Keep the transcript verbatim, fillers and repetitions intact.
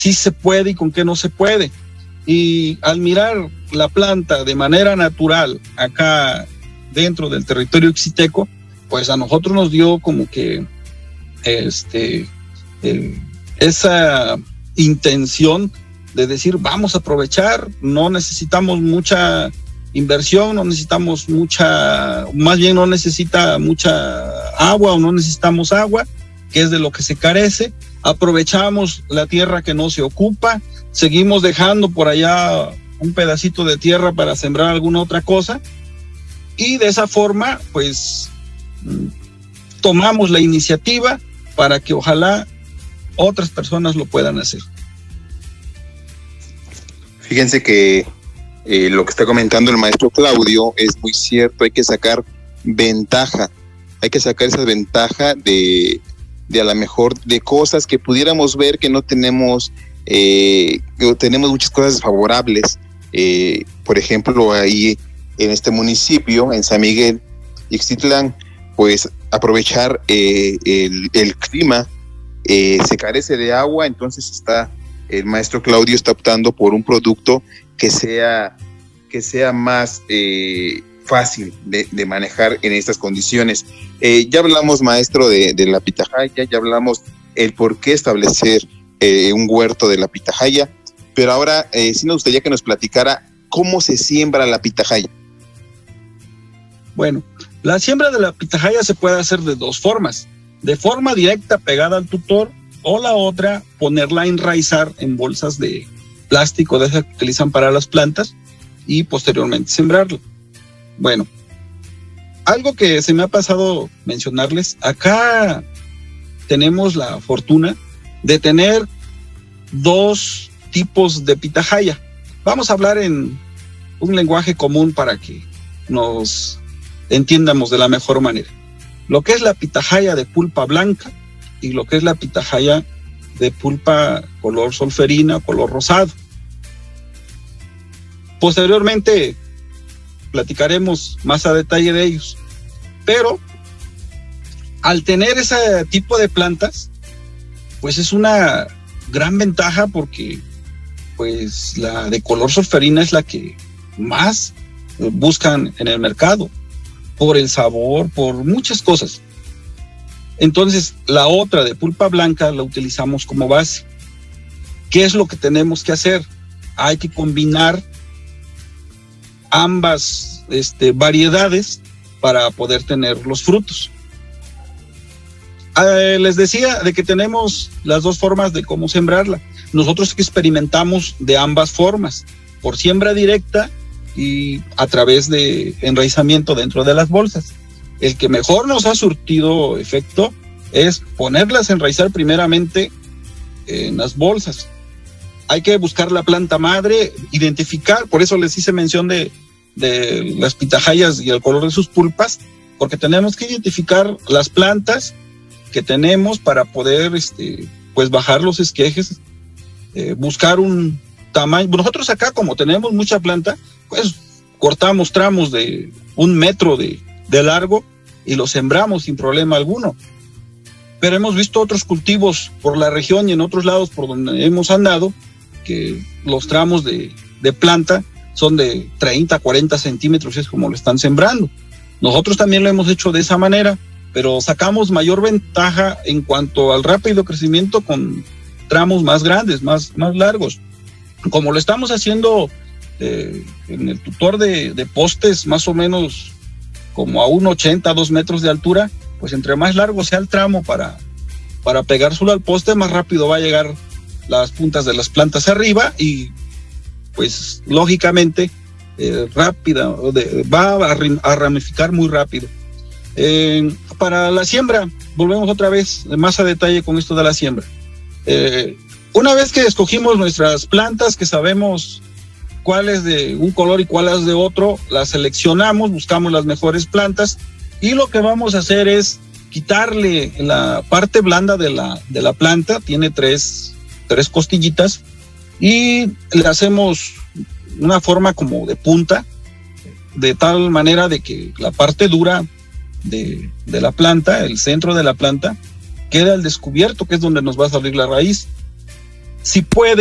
sí se puede y con qué no se puede. Y al mirar la planta de manera natural acá dentro del territorio ixteco, pues a nosotros nos dio como que este el, esa intención de decir, vamos a aprovechar, no necesitamos mucha inversión, no necesitamos mucha, más bien no necesita mucha agua o no necesitamos agua, que es de lo que se carece. Aprovechamos la tierra que no se ocupa, seguimos dejando por allá un pedacito de tierra para sembrar alguna otra cosa, y de esa forma pues tomamos la iniciativa para que ojalá otras personas lo puedan hacer. Fíjense que eh, lo que está comentando el maestro Claudio es muy cierto, hay que sacar ventaja, hay que sacar esa ventaja de, de a lo mejor de cosas que pudiéramos ver que no tenemos, eh, que tenemos muchas cosas desfavorables, eh, por ejemplo ahí en este municipio, en San Miguel, Ixtitlán, pues aprovechar eh, el, el clima, eh, se carece de agua, entonces está el maestro Claudio está optando por un producto que sea, que sea más eh, fácil de, de manejar en estas condiciones. Eh, ya hablamos, maestro, de, de la pitahaya, ya hablamos el por qué establecer eh, un huerto de la pitahaya, pero ahora eh, sí nos gustaría que nos platicara cómo se siembra la pitahaya. Bueno, la siembra de la pitahaya se puede hacer de dos formas, de forma directa pegada al tutor, o la otra, ponerla a enraizar en bolsas de plástico de esas que utilizan para las plantas y posteriormente sembrarla. Bueno, algo que se me ha pasado mencionarles, acá tenemos la fortuna de tener dos tipos de pitahaya. Vamos a hablar en un lenguaje común para que nos entiendamos de la mejor manera. Lo que es la pitahaya de pulpa blanca y lo que es la pitahaya de pulpa color solferina o color rosado. Posteriormente platicaremos más a detalle de ellos, pero al tener ese tipo de plantas, pues es una gran ventaja porque pues la de color solferina es la que más buscan en el mercado, por el sabor, por muchas cosas. Entonces, la otra de pulpa blanca la utilizamos como base. ¿Qué es lo que tenemos que hacer? Hay que combinar ambas este, variedades para poder tener los frutos. Eh, les decía de que tenemos las dos formas de cómo sembrarla. Nosotros experimentamos de ambas formas, por siembra directa y a través de enraizamiento dentro de las bolsas. El que mejor nos ha surtido efecto es ponerlas a enraizar primeramente en las bolsas. Hay que buscar la planta madre, identificar, por eso les hice mención de, de las pitahayas y el color de sus pulpas, porque tenemos que identificar las plantas que tenemos para poder este, pues bajar los esquejes, eh, buscar un tamaño. Nosotros acá, como tenemos mucha planta, pues cortamos tramos de un metro de, de largo y lo sembramos sin problema alguno. Pero hemos visto otros cultivos por la región y en otros lados por donde hemos andado, que los tramos de, de planta son de treinta, cuarenta centímetros, es como lo están sembrando. Nosotros también lo hemos hecho de esa manera, pero sacamos mayor ventaja en cuanto al rápido crecimiento con tramos más grandes, más, más largos. Como lo estamos haciendo eh, en el tutor de, de postes más o menos como a uno ochenta, dos metros de altura, pues entre más largo sea el tramo para, para pegárselo al poste, más rápido va a llegar las puntas de las plantas arriba y pues lógicamente eh, rápida, de, va a, a ramificar muy rápido. Eh, para la siembra, volvemos otra vez más a detalle con esto de la siembra. Eh, una vez que escogimos nuestras plantas, que sabemos cuáles de un color y cuáles de otro, las seleccionamos, buscamos las mejores plantas y lo que vamos a hacer es quitarle la parte blanda de la, de la planta, tiene tres, tres costillitas, y le hacemos una forma como de punta, de tal manera de que la parte dura de, de la planta, el centro de la planta, queda al descubierto, que es donde nos va a salir la raíz. si puede